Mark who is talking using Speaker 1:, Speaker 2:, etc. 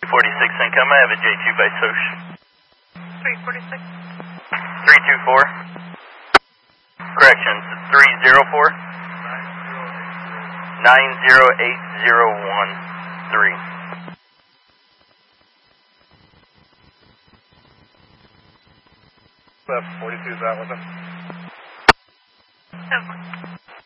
Speaker 1: 46 income, I have a J2 by Soch.
Speaker 2: 346.
Speaker 1: 324. Corrections, 304. 9080113.
Speaker 3: Left 42, is that with him?
Speaker 2: 10-4.